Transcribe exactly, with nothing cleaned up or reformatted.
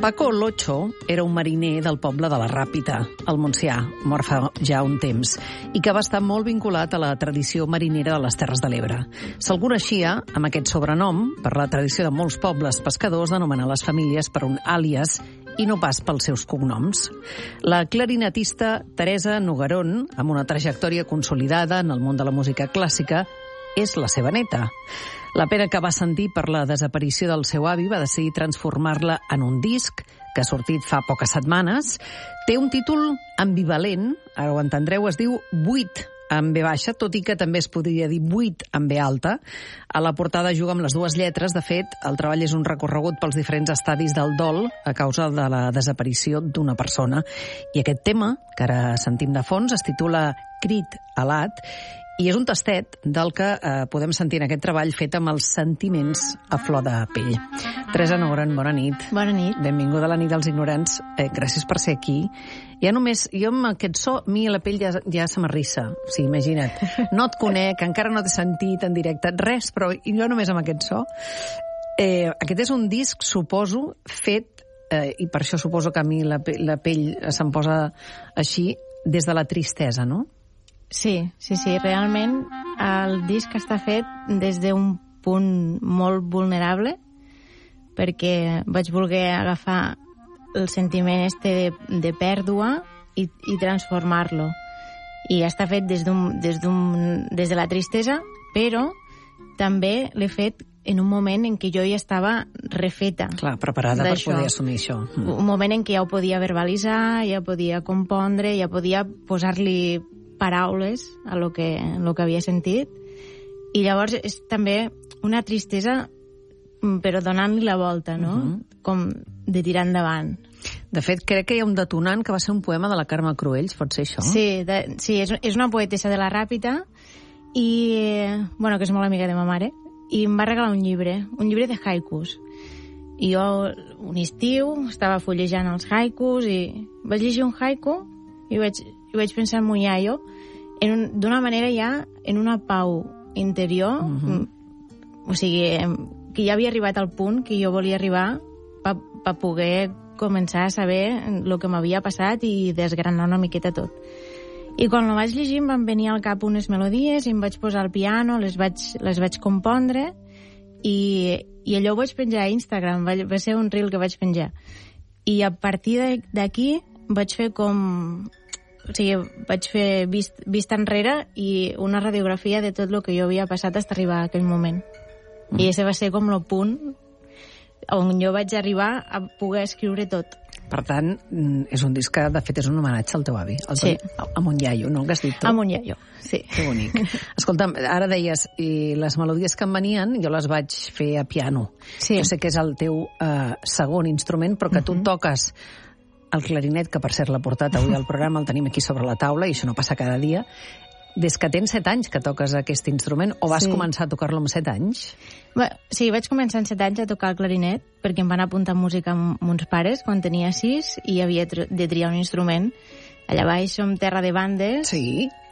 Paco Locho era un mariner del poble de la Ràpita, al Montsià, mort fa ja un temps, i que va estar molt vinculat a la tradició marinera de les Terres de l'Ebre. Se'l coneixia amb aquest sobrenom per la tradició de molts pobles pescadors d'anomenar les famílies per un àlies i no pas pels seus cognoms. La clarinetista Teresa Noguerón, amb una trajectòria consolidada en el món de la música clàssica, és la seva neta. La pena que va sentir per la desaparició del seu avi va decidir transformar-la en un disc que ha sortit fa poques setmanes. Té un títol ambivalent, ara ho entendreu, es diu Buit, amb B baixa, tot i que també es podria dir Buit amb B alta. A la portada juga amb les dues lletres. De fet, el treball és un recorregut pels diferents estadis del dol a causa de la desaparició d'una persona. I aquest tema, que ara sentim de fons, es titula Crit alat, i és un tastet del que eh, podem sentir en aquest treball fet amb els sentiments a flor de pell. Teresa Noguerón, bona nit. Bona nit. Benvinguda a la nit dels ignorants. Eh, gràcies per ser aquí. Ja només, jo amb aquest so, a mi la pell ja, ja se m'arrissa. O sigui, imagina't. No et conec, encara no t'he sentit en directe, res, però jo només amb aquest so. Eh, aquest és un disc, suposo, fet, eh, i per això suposo que a mi la, la pell se'm posa així, des de la tristesa, no? Sí, sí, sí, realment el disc està fet des d'un punt molt vulnerable, perquè vaig voler agafar el sentiment este de, de pèrdua i, i transformar-lo. I està fet des, d'un, des, d'un, des de la tristesa, però també l'he fet en un moment en què jo ja estava refeta. Clar, preparada per poder assumir això. Mm. Un moment en què ja ho podia verbalitzar, ja podia compondre, ja podia posar-li paraules a lo que, lo que havia sentit. I llavors és també una tristesa, però donant-li la volta, no? Uh-huh. Com de tirar endavant. De fet, crec que hi ha un detonant que va ser un poema de la Carme Cruells, pot ser això? Sí, de, sí és, és una poetessa de la Ràpita i, bueno, que és molt amiga de ma mare, i em va regalar un llibre, un llibre de haikus. I jo, un estiu, estava fullejant els haikus i vaig llegir un haiku i vaig, i vaig pensar en Muyayo d'una manera ja en una pau interior, uh-huh. O sigui, que ja havia arribat al punt que jo volia arribar per pa poder començar a saber el que m'havia passat i desgranar una miqueta tot. I quan ho vaig llegir em van venir al cap unes melodies i em vaig posar al piano, les vaig, les vaig compondre i, i allò ho vaig penjar a Instagram, va, va ser un reel que vaig penjar. I a partir d'aquí vaig fer com... O sigui, vaig fer vist, vista enrere i una radiografia de tot el que jo havia passat fins a arribar a aquell moment. Mm. I aquest va ser com el punt on jo vaig arribar a poder escriure tot. Per tant, és un disc que, de fet, és un homenatge al teu avi. Al sí. A, a Monyayo, no? Que has dit tu? A Monyayo, sí. Que bonic. Escolta'm, ara deies, i les melodies que em venien, jo les vaig fer a piano. Sí. Jo sé que és el teu uh, segon instrument, però que uh-huh. tu toques el clarinet, que per cert l'ha portat avui al programa, el tenim aquí sobre la taula, i això no passa cada dia. Des que tens set anys que toques aquest instrument, o vas sí. començar a tocar-lo amb set anys? Bé, sí, vaig començar amb set anys a tocar el clarinet, perquè em van apuntar música amb mons pares quan tenia sis, i havia de triar un instrument. Allà baix som terra de bandes, sí.